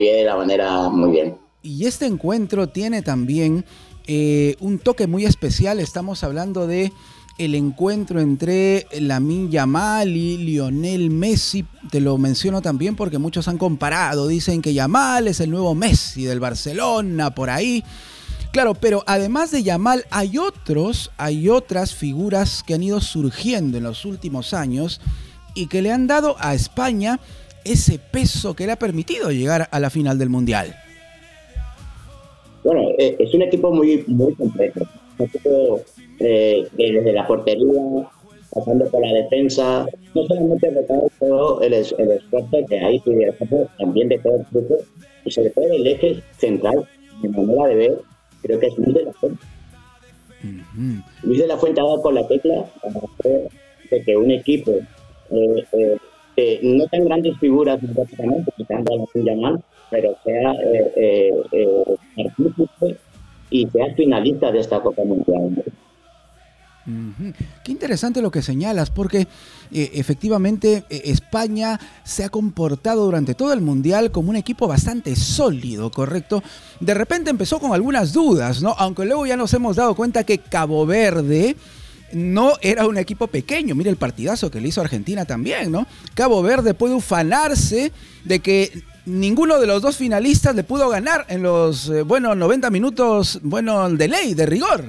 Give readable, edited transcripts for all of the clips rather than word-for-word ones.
de la manera muy bien. Y este encuentro tiene también un toque muy especial. Estamos hablando de el encuentro entre Lamine Yamal y Lionel Messi. Te lo menciono también porque muchos han comparado, dicen que Yamal es el nuevo Messi del Barcelona, por ahí. Claro, pero además de Yamal hay otras figuras que han ido surgiendo en los últimos años y que le han dado a España ese peso que le ha permitido llegar a la final del Mundial. Bueno, es un equipo muy, muy completo. Un equipo que desde la portería, pasando por la defensa, no solamente recae todo el esfuerzo que hay, también de todo el grupo, y sobre todo el eje central, mi manera de ver, creo que es Luis de la Fuente. Luis de la Fuente ha dado con la tecla para hacer de que un equipo, no tan grandes figuras, prácticamente, quitando a la Yamal, pero sea partícipe y sea finalista de esta Copa Mundial. Qué interesante lo que señalas, porque efectivamente España se ha comportado durante todo el Mundial como un equipo bastante sólido, ¿correcto? De repente empezó con algunas dudas, ¿no? Aunque luego ya nos hemos dado cuenta que Cabo Verde no era un equipo pequeño. Mira el partidazo que le hizo Argentina también, ¿no? Cabo Verde puede ufanarse de que ninguno de los dos finalistas le pudo ganar en los 90 minutos, de ley, de rigor.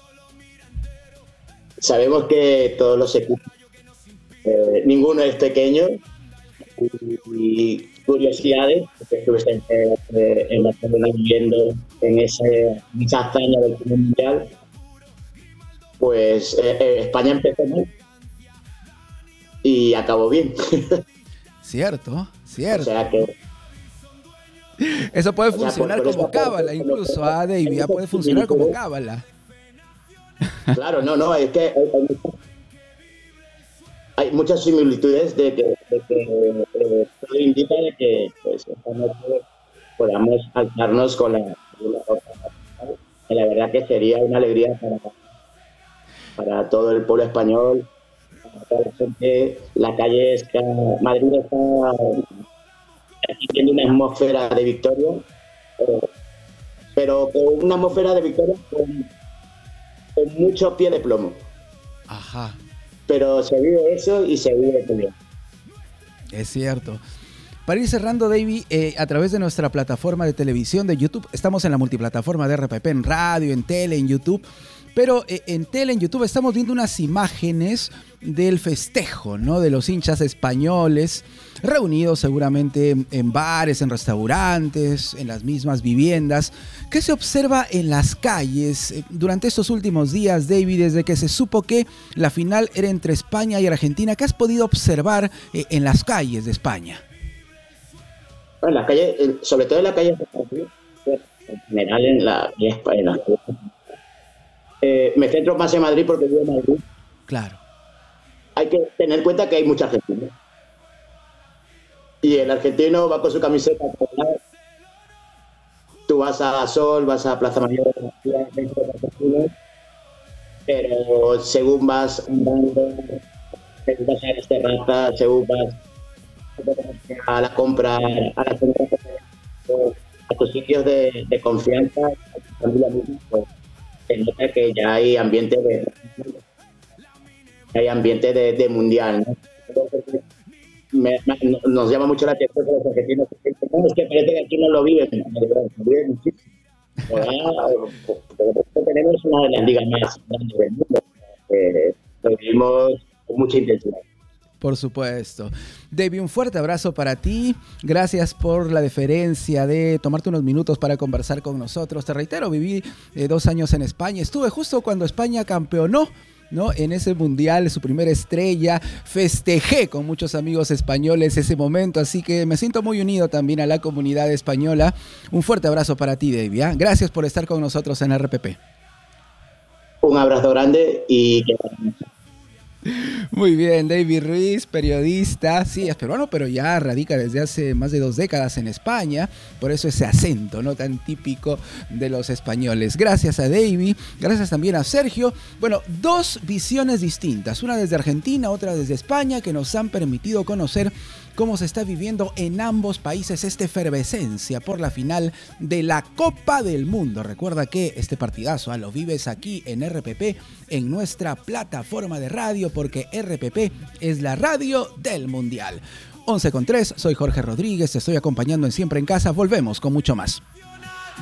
Sabemos que todos los equipos, ninguno es pequeño, y curiosidades, porque estuve en Barcelona viviendo en esa hazaña del primer mundial, pues España empezó mal y acabó bien. Cierto. O sea que eso puede funcionar como cábala, incluso, David, ya puede funcionar como cábala. Claro, no, es que hay muchas similitudes de que todo indica de que pues, esta noche podamos alzarnos con la que la verdad que sería una alegría para todo el pueblo español, para toda la gente. La calle está, Madrid está tiene una atmósfera de victoria, pero con una atmósfera de victoria con mucho pie de plomo. Ajá. Pero se vive eso y se vive muy bien. Es cierto. Para ir cerrando, David, a través de nuestra plataforma de televisión de YouTube, estamos en la multiplataforma de RPP, en radio, en tele, en YouTube, pero en tele, en YouTube, estamos viendo unas imágenes del festejo, ¿no? De los hinchas españoles reunidos seguramente en bares, en restaurantes, en las mismas viviendas. ¿Qué se observa en las calles durante estos últimos días, David, desde que se supo que la final era entre España y Argentina? ¿Qué has podido observar en las calles de España? Bueno, en la calle, sobre todo en la calle en general en la España. Me centro más en Madrid porque vivo en Madrid. Claro. Hay que tener en cuenta que hay mucha Argentina. Y el argentino va con su camiseta. Tú vas a Sol, vas a Plaza Mayor, pero según vas andando, según vas a las terrazas, según vas a la compra, a tus sitios de confianza, a tu familia misma, pues se nota que ya hay ambiente de mundial, ¿no? Nos llama mucho la atención que los argentinos es que parece que aquí no lo viven muchísimo. Tenemos una de las ligas más grandes del mundo, lo vivimos con mucha intensidad. Por supuesto. David, un fuerte abrazo para ti. Gracias por la deferencia de tomarte unos minutos para conversar con nosotros. Te reitero, viví 2 años en España. Estuve justo cuando España campeonó, ¿no? En ese mundial, su primera estrella. Festejé con muchos amigos españoles ese momento, así que me siento muy unido también a la comunidad española. Un fuerte abrazo para ti, David, ¿eh? Gracias por estar con nosotros en RPP. Un abrazo grande y que... Muy bien, David Ruiz, periodista, sí, es peruano, pero ya radica desde hace más de 2 décadas en España, por eso ese acento no tan típico de los españoles. Gracias a David, gracias también a Sergio. Bueno, 2 visiones distintas, una desde Argentina, otra desde España, que nos han permitido conocer cómo se está viviendo en ambos países esta efervescencia por la final de la Copa del Mundo. Recuerda que este partidazo lo vives aquí en RPP, en nuestra plataforma de radio, porque RPP es la radio del Mundial. 11:03, soy Jorge Rodríguez, te estoy acompañando en Siempre en Casa, volvemos con mucho más.